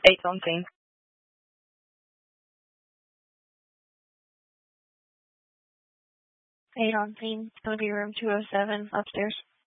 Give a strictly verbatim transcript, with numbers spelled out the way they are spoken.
eight on scene. Eight on scene. It's going to be room two oh seven upstairs.